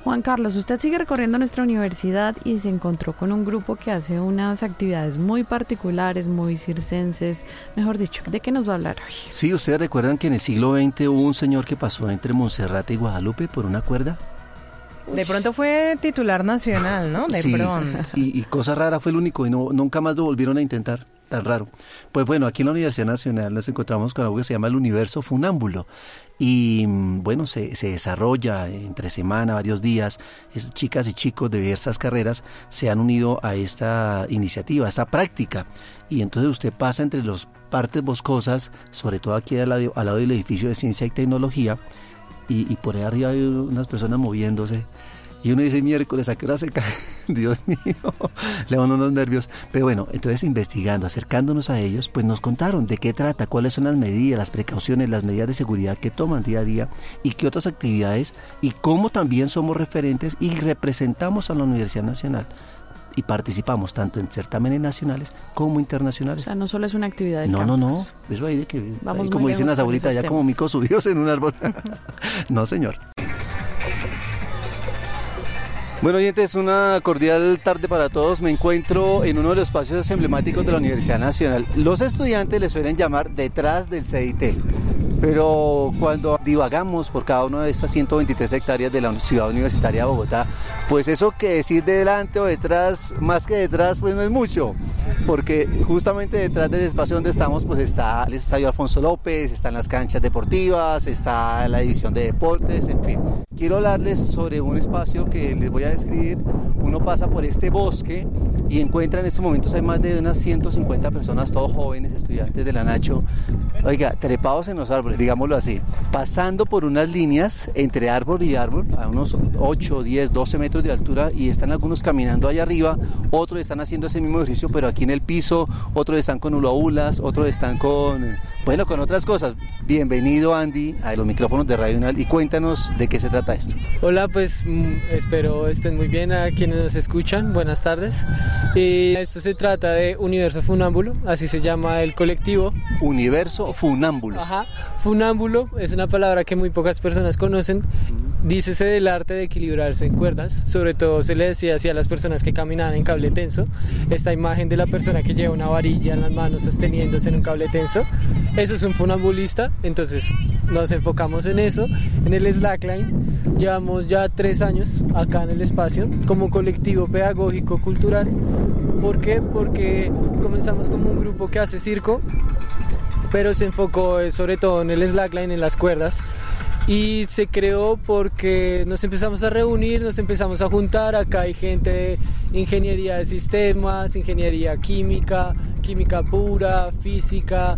Juan Carlos, usted sigue recorriendo nuestra universidad y se encontró con un grupo que hace unas actividades muy particulares, muy circenses, mejor dicho, ¿de qué nos va a hablar hoy? Sí, ¿ustedes recuerdan que en el siglo XX hubo un señor que pasó entre Monserrate y Guadalupe por una cuerda? De pronto fue titular nacional, ¿no? De sí, pronto. Y cosa rara, fue el único y nunca más lo volvieron a intentar. Tan raro. Pues bueno, aquí en la Universidad Nacional nos encontramos con algo que se llama el Universo Funámbulo y bueno, se desarrolla entre semana, varios días. Chicas y chicos de diversas carreras se han unido a esta iniciativa, a esta práctica, y entonces usted pasa entre las partes boscosas, sobre todo aquí al lado del edificio de Ciencia y Tecnología, y por ahí arriba hay unas personas moviéndose. Y uno dice, miércoles, ¿a qué hora se cae? Dios mío, le dan unos nervios. Pero bueno, entonces investigando, acercándonos a ellos, pues nos contaron de qué trata, cuáles son las medidas, las precauciones, las medidas de seguridad que toman día a día y qué otras actividades, y cómo también somos referentes y representamos a la Universidad Nacional. Y participamos tanto en certámenes nacionales como internacionales. O sea, no solo es una actividad de No, campus. eso ahí de que, Vamos ahí, como dicen las abuelitas, ya como micos subidos en un árbol. No, señor. Bueno, oyentes, una cordial tarde para todos. Me encuentro en uno de los espacios emblemáticos de la Universidad Nacional. Los estudiantes les suelen llamar detrás del CIT, pero cuando divagamos por cada una de estas 123 hectáreas de la Ciudad Universitaria de Bogotá, pues eso que decir delante o detrás, más que detrás, pues no es mucho, porque justamente detrás del espacio donde estamos, pues está el Estadio Alfonso López, están las canchas deportivas, está la división de deportes, en fin. Quiero hablarles sobre un espacio que les voy a describir. Uno pasa por este bosque y encuentra en estos momentos hay más de unas 150 personas, todos jóvenes, estudiantes de la Nacho, oiga, trepados en los árboles, digámoslo así, pasando por unas líneas entre árbol y árbol, a unos 8, 10, 12 metros de altura, y están algunos caminando allá arriba, otros están haciendo ese mismo ejercicio, pero aquí en el piso, otros están con hula-hulas, otros están con otras cosas. Bienvenido, Andy, a los micrófonos de Radio Unal, y cuéntanos de qué se trata esto. Hola, pues espero estén muy bien a quienes nos escuchan, buenas tardes. Y esto se trata de Universo Funámbulo, así se llama el colectivo. Universo Funámbulo. Ajá, funámbulo es una palabra que muy pocas personas conocen. Dícese del arte de equilibrarse en cuerdas, sobre todo se le decía así a las personas que caminaban en cable tenso. Esta imagen de la persona que lleva una varilla en las manos sosteniéndose en un cable tenso, eso es un funambulista. Entonces nos enfocamos en eso, en el slackline. Llevamos ya 3 años acá en el espacio como colectivo pedagógico cultural. ¿Por qué? Porque comenzamos como un grupo que hace circo, pero se enfocó sobre todo en el slackline, en las cuerdas. Y se creó porque nos empezamos a reunir, nos empezamos a juntar. Acá hay gente de ingeniería de sistemas, ingeniería química, química pura, física,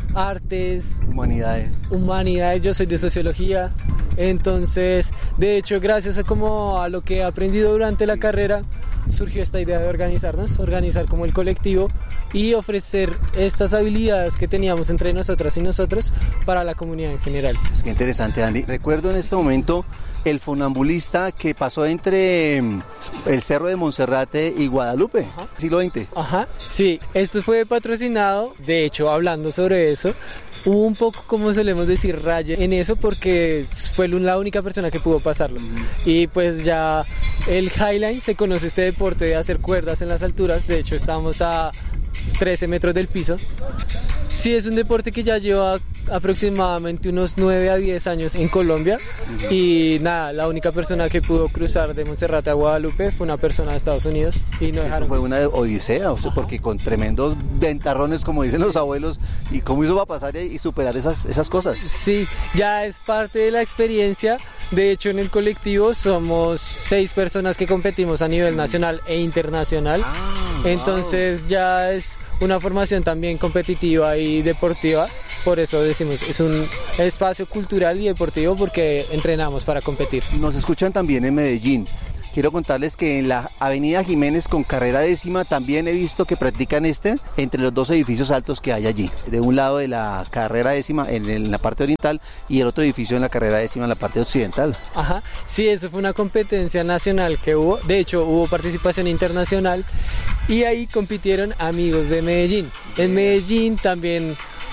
artes, humanidades. Yo soy de sociología. Entonces, de hecho, gracias a lo que he aprendido durante la carrera, surgió esta idea de organizar como el colectivo y ofrecer estas habilidades que teníamos entre nosotras y nosotros para la comunidad en general. Pues qué interesante, Andy. Recuerdo en este momento el funambulista que pasó entre el Cerro de Monserrate y Guadalupe, siglo XX. Ajá, sí, esto fue patrocinado, de hecho, hablando sobre eso, hubo un poco, como solemos decir, raya en eso porque fue la única persona que pudo pasarlo. Y pues ya el Highline se conoce este deporte de hacer cuerdas en las alturas, de hecho estamos a 13 metros del piso. Sí, es un deporte que ya lleva aproximadamente unos 9 a 10 años en Colombia y nada, la única persona que pudo cruzar de Monserrate a Guadalupe fue una persona de Estados Unidos y no dejaron. Eso fue una odisea, o sea, porque con tremendos ventarrones, como dicen los abuelos, y cómo hizo para pasar y superar esas cosas. Sí, ya es parte de la experiencia. De hecho, en el colectivo somos 6 personas que competimos a nivel nacional e internacional. Entonces ya es una formación también competitiva y deportiva. Por eso decimos, es un espacio cultural y deportivo porque entrenamos para competir. Nos escuchan también en Medellín. Quiero contarles que en la avenida Jiménez con carrera 10ª también he visto que practican entre los 2 edificios altos que hay allí. De un lado de la carrera 10ª en la parte oriental y el otro edificio en la carrera 10ª en la parte occidental. Ajá, sí, eso fue una competencia nacional que hubo. De hecho, hubo participación internacional y ahí compitieron amigos de Medellín. En Medellín también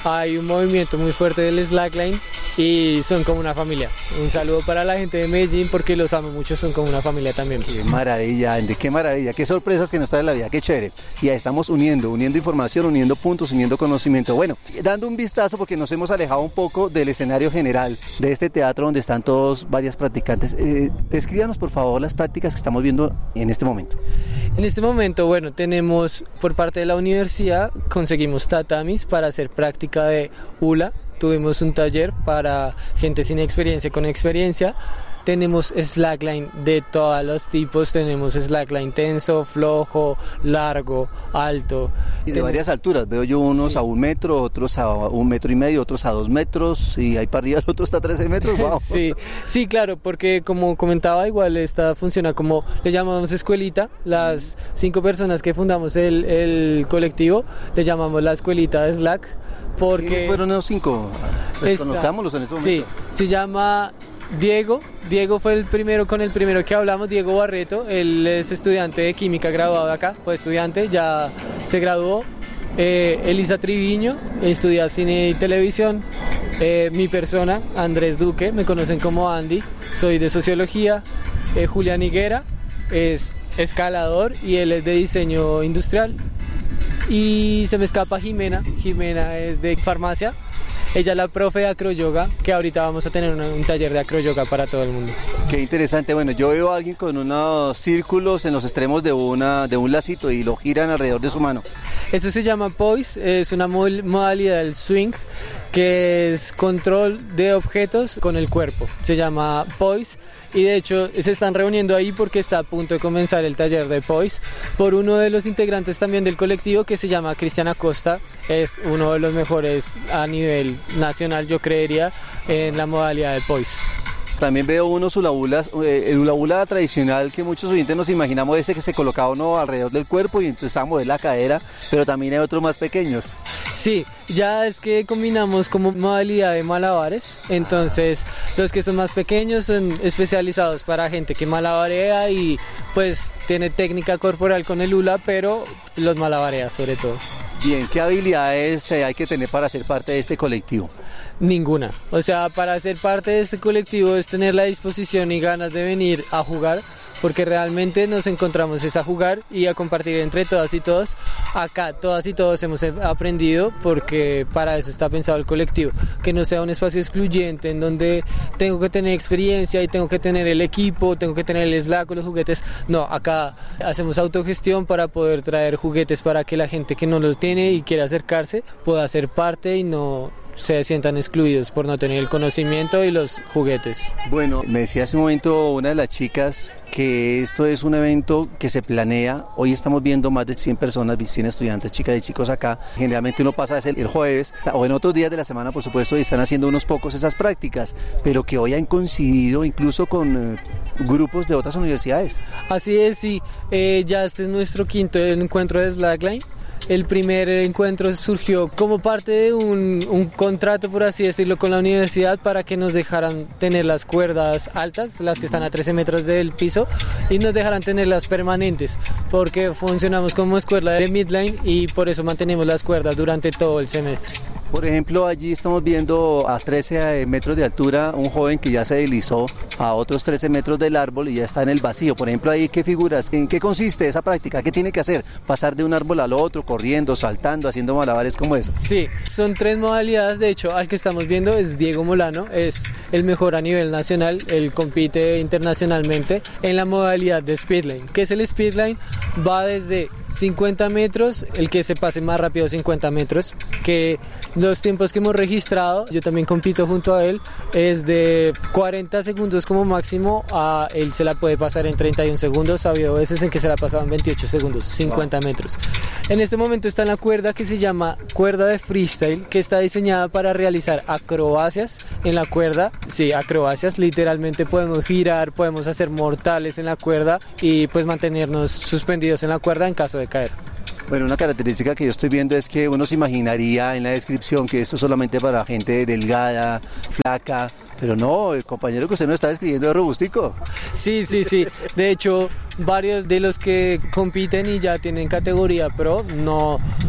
hay un movimiento muy fuerte del slackline y son como una familia. Un saludo para la gente de Medellín porque los amo mucho, son como una familia también. Qué maravilla, Andy, qué maravilla, qué sorpresas que nos trae la vida, qué chévere. Y ahí estamos uniendo información, uniendo puntos, uniendo conocimiento. Bueno, dando un vistazo porque nos hemos alejado un poco del escenario general de este teatro donde están todos varias practicantes. Descríbanos por favor las prácticas que estamos viendo en este momento. En este momento, bueno, tenemos por parte de la universidad, conseguimos tatamis para hacer práctica de hula. Tuvimos un taller para gente sin experiencia con experiencia. Tenemos slackline de todos los tipos, tenemos slackline tenso, flojo, largo, alto. Y de varias alturas, veo yo unos sí. A 1 metro, otros a 1,5 metros, otros a 2 metros, y hay para arriba el otro está a 13 metros, wow. Sí, claro, porque como comentaba, igual esta funciona como, le llamamos escuelita, las 5 personas que fundamos el colectivo, le llamamos la escuelita de Slack, porque... ¿Quiénes fueron los 5? Conozcámoslos en este momento. Sí, se llama... Diego fue el primero que hablamos, Diego Barreto, él es estudiante de química graduado de acá, fue estudiante, ya se graduó. Elisa Triviño, estudia cine y televisión. Mi persona, Andrés Duque, me conocen como Andy, soy de sociología. Julián Higuera es escalador y él es de diseño industrial. Y se me escapa Jimena es de farmacia. Ella es la profe de acroyoga, que ahorita vamos a tener un taller de acroyoga para todo el mundo. Qué interesante. Bueno, yo veo a alguien con unos círculos en los extremos de un lacito y lo giran alrededor de su mano. Eso se llama poise, es una modalidad del swing, que es control de objetos con el cuerpo. Se llama poise. Y de hecho se están reuniendo ahí porque está a punto de comenzar el taller de poise por uno de los integrantes también del colectivo que se llama Cristian Acosta. Es uno de los mejores a nivel nacional, yo creería, en la modalidad de poise. También veo unos hulahulas, el hula tradicional que muchos oyentes nos imaginamos, ese que se colocaba uno alrededor del cuerpo y empezaba a mover la cadera, pero también hay otros más pequeños. Sí, ya es que combinamos como modalidad de malabares, entonces los que son más pequeños son especializados para gente que malabarea y pues tiene técnica corporal con el hula, pero los malabarea sobre todo. Bien, ¿qué habilidades hay que tener para ser parte de este colectivo? Ninguna, o sea, para ser parte de este colectivo es tener la disposición y ganas de venir a jugar, porque realmente nos encontramos es a jugar y a compartir entre todas y todos. Acá todas y todos hemos aprendido, porque para eso está pensado el colectivo, que no sea un espacio excluyente en donde tengo que tener experiencia y tengo que tener el equipo, tengo que tener el slack o los juguetes. No, acá hacemos autogestión para poder traer juguetes para que la gente que no los tiene y quiere acercarse pueda ser parte y no se sientan excluidos por no tener el conocimiento y los juguetes. Bueno, me decía hace un momento una de las chicas que esto es un evento que se planea. Hoy estamos viendo más de 100 personas, 100 estudiantes, chicas y chicos acá. Generalmente uno pasa el jueves o en otros días de la semana, por supuesto, y están haciendo unos pocos esas prácticas, pero que hoy han coincidido incluso con grupos de otras universidades. Así es, sí. Ya este es nuestro 5º encuentro de Slackline. El primer encuentro surgió como parte de un contrato, por así decirlo, con la universidad para que nos dejaran tener las cuerdas altas, las que están a 13 metros del piso, y nos dejaran tenerlas permanentes, porque funcionamos como escuela de midline y por eso mantenemos las cuerdas durante todo el semestre. Por ejemplo, allí estamos viendo a 13 metros de altura un joven que ya se deslizó a otros 13 metros del árbol y ya está en el vacío. Por ejemplo, ahí, ¿qué figuras? ¿En qué consiste esa práctica? ¿Qué tiene que hacer? ¿Pasar de un árbol al otro, corriendo, saltando, haciendo malabares como eso? Sí, son 3 modalidades. De hecho, al que estamos viendo es Diego Molano, es el mejor a nivel nacional. Él compite internacionalmente en la modalidad de speedline. ¿Qué es el speedline? Va desde 50 metros, el que se pase más rápido 50 metros, que los tiempos que hemos registrado, yo también compito junto a él, es de 40 segundos como máximo, a él se la puede pasar en 31 segundos, ha habido veces en que se la pasaban 28 segundos, 50 metros. En este momento está en la cuerda que se llama cuerda de freestyle, que está diseñada para realizar acrobacias en la cuerda. Sí, acrobacias, literalmente podemos girar, podemos hacer mortales en la cuerda y pues mantenernos suspendidos en la cuerda en caso de caer. Bueno, una característica que yo estoy viendo es que uno se imaginaría en la descripción que esto es solamente para gente delgada, flaca, pero no, el compañero que usted nos está describiendo es robustico. Sí. De hecho, varios de los que compiten y ya tienen categoría pro no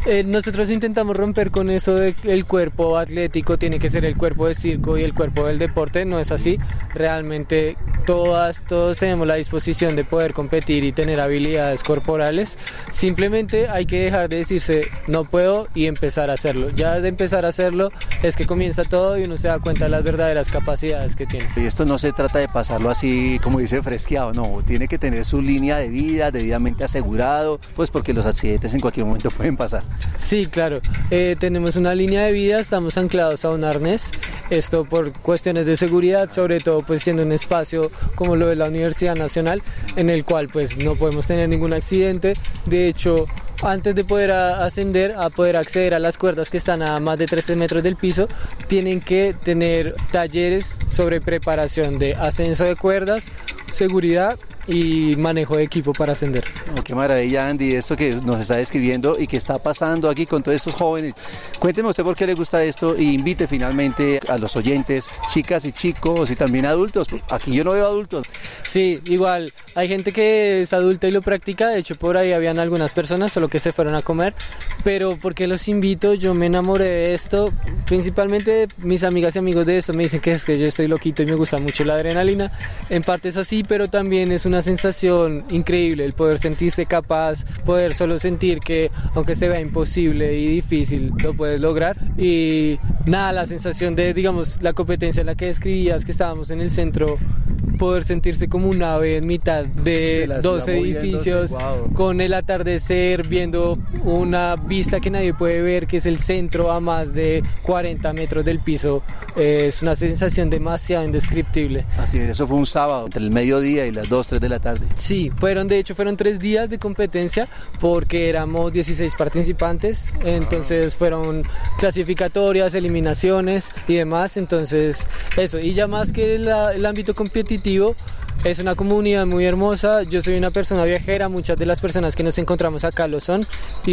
Nosotros intentamos romper con eso de que el cuerpo atlético tiene que ser el cuerpo de circo y el cuerpo del deporte. No es así. Realmente todos tenemos la disposición de poder competir y tener habilidades corporales. Simplemente hay que dejar de decirse no puedo y empezar a hacerlo. Ya de empezar a hacerlo es que comienza todo y uno se da cuenta de las verdaderas capacidades que tiene. Y esto no se trata de pasarlo así, como dice, fresqueado, no, tiene que tener su línea de vida debidamente asegurado, pues porque los accidentes en cualquier momento pueden pasar. Sí, claro, tenemos una línea de vida, estamos anclados a un arnés, esto por cuestiones de seguridad, sobre todo pues siendo un espacio como lo de la Universidad Nacional, en el cual pues no podemos tener ningún accidente. De hecho, antes de poder ascender, a poder acceder a las cuerdas que están a más de 13 metros del piso, tienen que tener talleres sobre preparación de ascenso de cuerdas, seguridad y manejo de equipo para ascender. Oh, qué maravilla, Andy, esto que nos está describiendo y que está pasando aquí con todos estos jóvenes. Cuénteme usted por qué le gusta esto y invite finalmente a los oyentes, chicas y chicos y también adultos. Aquí yo no veo adultos. Sí, igual, hay gente que es adulta y lo practica, de hecho por ahí habían algunas personas solo que se fueron a comer, pero ¿por qué los invito? Yo me enamoré de esto, principalmente mis amigas y amigos de esto me dicen que es que yo estoy loquito y me gusta mucho la adrenalina. En parte es así, pero también es una sensación increíble el poder sentirse capaz, poder solo sentir que aunque se vea imposible y difícil lo puedes lograr. Y nada, la sensación de, digamos, la competencia en la que describías, que estábamos en el centro, poder sentirse como un ave en mitad de 12 edificios, wow, con el atardecer, viendo una vista que nadie puede ver, que es el centro a más de 40 metros del piso, es una sensación demasiado indescriptible. Así es, eso fue un sábado, entre el mediodía y las 2, 3 de la tarde. Sí, fueron 3 días de competencia porque éramos 16 participantes, entonces fueron clasificatorias, eliminaciones y demás, entonces eso, y ya más que el ámbito competitivo, es una comunidad muy hermosa. Yo soy una persona viajera, muchas de las personas que nos encontramos acá lo son,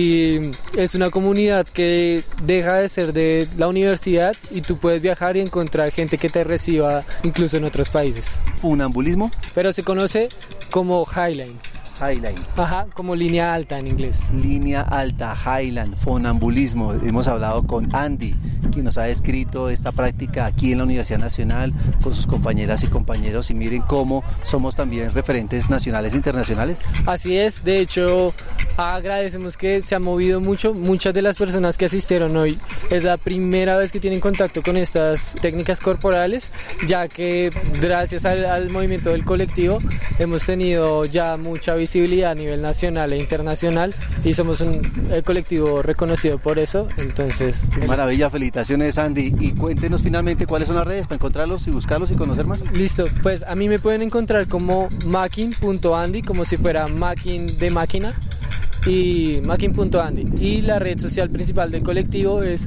y es una comunidad que deja de ser de la universidad y tú puedes viajar y encontrar gente que te reciba incluso en otros países. ¿Funambulismo? Pero se conoce como Highline. Highline. Ajá, como línea alta en inglés. Línea alta, Highline, funambulismo. Hemos hablado con Andy, quien nos ha descrito esta práctica aquí en la Universidad Nacional con sus compañeras y compañeros, y miren cómo somos también referentes nacionales e internacionales. Así es, de hecho agradecemos que se ha movido mucho. Muchas de las personas que asistieron hoy es la primera vez que tienen contacto con estas técnicas corporales, ya que gracias al movimiento del colectivo hemos tenido ya mucha visibilidad a nivel nacional e internacional y somos un colectivo reconocido por eso. Entonces, qué maravilla, felicitaciones, Andy, y cuéntenos finalmente cuáles son las redes para encontrarlos y buscarlos y conocer más. Listo, pues a mí me pueden encontrar como makin.andy, como si fuera makin de máquina, y makin.andy, y la red social principal del colectivo es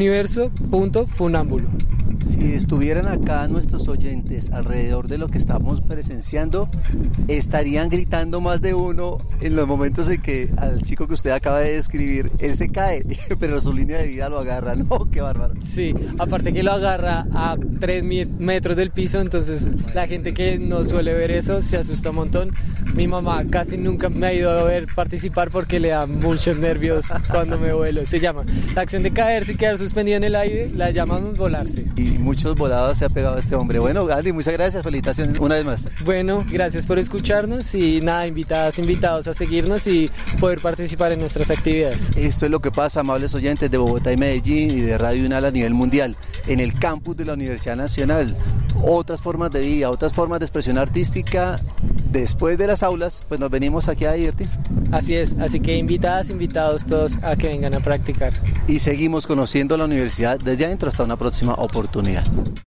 universo.funámbulo. Si estuvieran acá nuestros oyentes alrededor de lo que estamos presenciando, estarían gritando más de uno en los momentos en que al chico que usted acaba de describir, él se cae, pero su línea de vida lo agarra, ¿no? ¡Qué bárbaro! Sí, aparte que lo agarra a 3 metros del piso, entonces la gente que no suele ver eso se asusta un montón. Mi mamá casi nunca me ha ido a ver participar porque le da muchos nervios cuando me vuelo. Se llama la acción de caerse y quedar suspendido en el aire, la llamamos volarse. Y muchos volados se ha pegado este hombre. Bueno, Andy, muchas gracias, felicitaciones una vez más. Bueno, gracias por escucharnos y nada, invitados a seguirnos y poder participar en nuestras actividades. Esto es lo que pasa, amables oyentes de Bogotá y Medellín y de Radio UNAL a nivel mundial, en el campus de la Universidad Nacional. Otras formas de vida, otras formas de expresión artística. Después de las aulas, pues nos venimos aquí a divertir. Así es, así que invitados todos a que vengan a practicar. Y seguimos conociendo la universidad desde adentro hasta una próxima oportunidad.